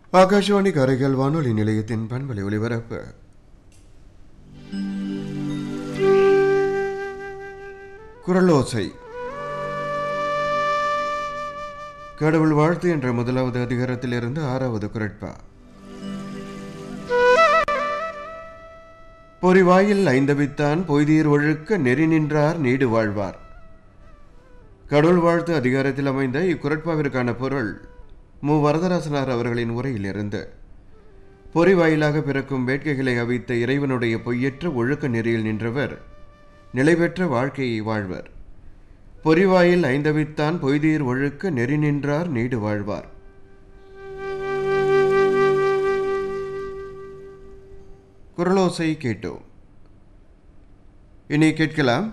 ஆகாஷவாணி காரைக்கால் வானொலி நிலையத்தின் பண்பலை ஒலிபரப்பு. குரலோசை. கடவுள் வாழ்த்து என்ற முதலாவது அதிகாரத்திலிருந்து 6வது குறட்பா. பொறிவாயில் ஐந்தவித்தான் பொய்தீர் ஒழுக்க நெறி நின்றார் நீடு வாழ்வார். கடவுள் வாழ்த்து அதிகாரத்தில் அமைந்த இக்குறட்பாவிற்கான பொருள் மு. வரதராசனார் அவர்களின் உரையிலிருந்து. பொறி வாயிலாக பிறக்கும் வேட்கைகளை அவித்த இறைவனுடைய பொய்யற்ற ஒழுக்க நெறியில் நின்றவர் நிலைபெற்ற வாழ்க்கையை வாழ்வர். பொறிவாயில் ஐந்தவித்தான் பொய்தீர் ஒழுக்க நெறி நின்றார் நீடு வாழ்வார். குரலோசை கேட்டோம். இனி கேட்கலாம்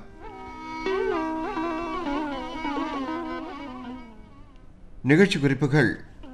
நிகழ்ச்சி குறிப்புகள்.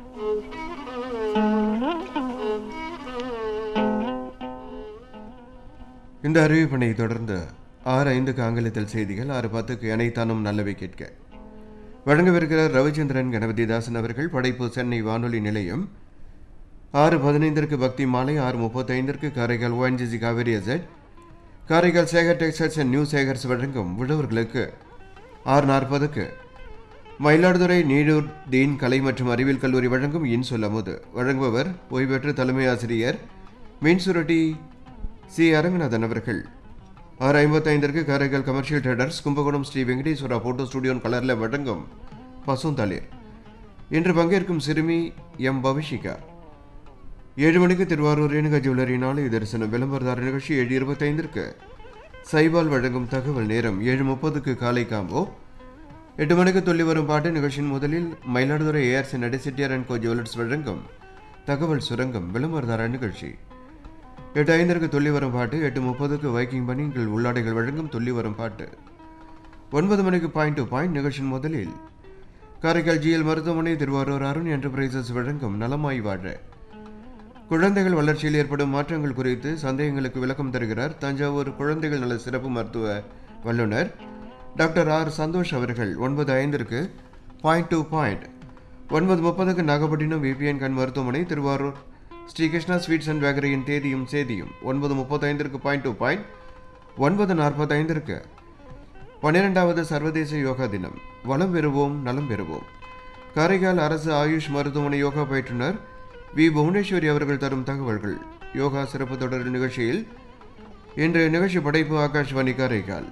இந்த அறிவிப்பினை தொடர்ந்து 6:05 ஆங்கிலத்தில் செய்திகள், 6:10 அனைத்தானும் நல்லவை கேட்க வழங்கவிருக்கிறார் ரவிச்சந்திரன் கணபதிதாசன் அவர்கள். படைப்பு சென்னை வானொலி நிலையம். 6:15 பக்தி மாலை, 6:35 Karaikal ONGC Kaveri asset, Karaikal Sekar textiles and new Sekar's வழங்கும் உழவர்களுக்கு. 6:40 மயிலாடுதுறை நீடூர் தீன் கலை மற்றும் அறிவியல் கல்லூரி வழங்கும் இன்சொல் அமுது. வழங்குபவர் ஓய்வு பெற்ற தலைமை ஆசிரியர் மீன்சுரட்டி சி. அரங்கநாதன் அவர்கள். 6:55 Karaikal commercial traders Kumbakonam Sri Venkateswara photo studio கலர்ல வழங்கும் பசுந்தளிர். இன்று பங்கேற்கும் சிறுமி எம். பவிஷிகா. 7 மணிக்கு திருவாரூர் ரேணுகா ஜுவல்லரி நாளை தரிசனம் விளம்பரதார நிகழ்ச்சி. 7:25 சைபால் வழங்கும் தகவல் நேரம். 7:30 காலை காம்போ. 8 மணிக்கு துள்ளி வரும் பாட்டு நிகழ்ச்சியின் முதலில் Mayiladuthurai ARC நடிசிட்டியார் and go jewellers வழங்கும் தகவல் சுரங்கம் விளம்பரதார நிகழ்ச்சி. 8:05 துள்ளி வரும் பாட்டு. 8:30 வைக்கிங் பனியன்கள் உள்ளாடைகள் வழங்கும் துள்ளி வரும் பாட்டு. 9 மணிக்கு பாயிண்ட் டு பாயிண்ட் நிகழ்ச்சியின் முதலில் காரைக்கால் GL மருத்துவமனை திருவாரூர் அருண் என்டர்பிரைசஸ் வழங்கும் நலமாய் வாழ. குழந்தைகள் வளர்ச்சியில் ஏற்படும் மாற்றங்கள் குறித்து சந்தேகங்களுக்கு விளக்கம் தருகிறார் தஞ்சாவூர் குழந்தைகள் நல சிறப்பு மருத்துவ வல்லுநர் டாக்டர் R. சந்தோஷ் அவர்கள். 9:05 point to point. 9:30 Nagapattinam VPN கண் மருத்துவமனை திருவாரூர் ஸ்ரீ கிருஷ்ணா ஸ்வீட்ஸ் அண்ட் பேக்கரியின் தேதியும் சேதியும். 9:35 பாயிண்ட் டு பாயிண்ட். 9:45 12வது சர்வதேச யோகா தினம். வளம் பெறுவோம் நலம் பெறுவோம். காரைக்கால் அரசு ஆயுஷ் மருத்துவமனை யோகா பயிற்றுனர் வி. புவனேஸ்வரி அவர்கள் தரும் தகவல்கள். யோகா சிறப்பு தொடர் நிகழ்ச்சியில் இன்று நிகழ்ச்சி படைப்பு ஆகாஷ்வாணி காரைக்கால்.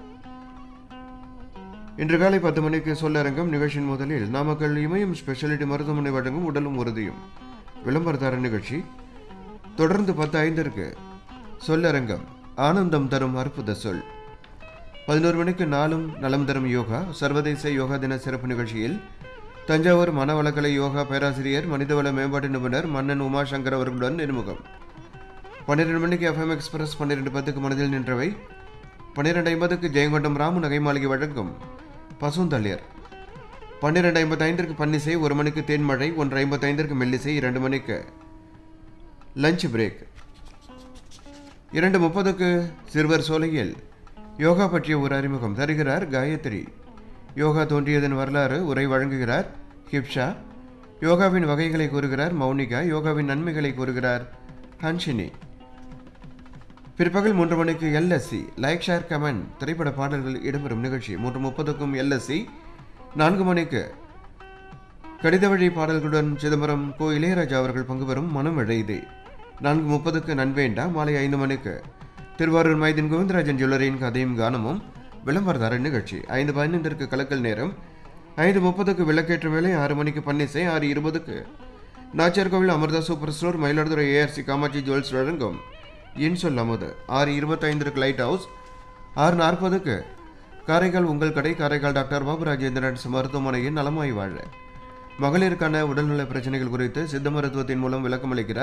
இன்று காலை 10 மணிக்கு சொல்லரங்கம் நிகழ்ச்சியின் முதலில் நாமக்கல் இமயம் ஸ்பெஷாலிட்டி மருத்துவமனை வழங்கும் உடலும் உறுதியும் விளம்பரதார நிகழ்ச்சி. தொடர்ந்து 10:05 சொல்லரங்கம் ஆனந்தம் தரும் அற்புத சொல். 11 மணிக்கு நாளும் நலம் தரும் யோகா சர்வதேச யோகா தின சிறப்பு நிகழ்ச்சியில் தஞ்சாவூர் மனவளக்கலை யோகா பேராசிரியர் மனிதவள மேம்பாட்டு நிபுணர் மன்னன் உமாசங்கர் அவர்களுடன் நேர்முகம். 12 மணிக்கு FM எக்ஸ்பிரஸ். 12:10 மனதில் நின்றவை. 12:50 ஜெயங்கொண்டம் ராமு நகை மாளிகை வழங்கும் பசுந்தளிர். 12:55 பன்னிசை. 1 மணிக்கு தேன்மழை. 1:55 மெல்லிசை. 2 மணிக்கு லஞ்ச் பிரேக். 2:30 சிறுவர் சோலையில் யோகா பற்றிய ஒரு அறிமுகம் தருகிறார் காயத்ரி. யோகா தோன்றியதன் வரலாறு உரை வழங்குகிறார் ஹிப்ஷா. யோகாவின் வகைகளை கூறுகிறார் மௌனிகா. யோகாவின் நன்மைகளை கூறுகிறார் ஹன்ஷினி. பிற்பகல் 3 மணிக்கு LSC லைக் ஷேர் கமெண்ட் திரைப்பட பாடல்கள் இடம்பெறும் நிகழ்ச்சி. 3:30 LSC. 4 மணிக்கு கடித வழி பாடல்களுடன் சிதம்பரம் கோ. இளையராஜா அவர்கள் பங்கு பெறும் மனம் இழைதே. 4:30 நன்வேண்டா. மாலை 5 மணிக்கு திருவாரூர் மைதீன் கோவிந்தராஜன் ஜுவல்லரியின் கதையும் கானமும் விளம்பரதார நிகழ்ச்சி. 5:15 கலக்கல் நேரம். 5:30 விளக்கேற்ற வேலை. 6 மணிக்கு பன்னிசை. 6:20 நாச்சியார் கோவில் Amrita super store Mayiladuthurai ARC Kamakshi jewels வழங்கும் இன்சொல் அமுது. 6:25 லைட் ஹவுஸ். 6:40 காரைக்கால் உங்கள் கடை காரைக்கால் டாக்டர் பாபு ராஜேந்திரன் மருத்துவமனையின் நலமாய் வாழ. மகளிருக்கான உடல்நல பிரச்சனைகள் குறித்து சித்த மருத்துவத்தின் மூலம் விளக்கம் அளிக்கிறார்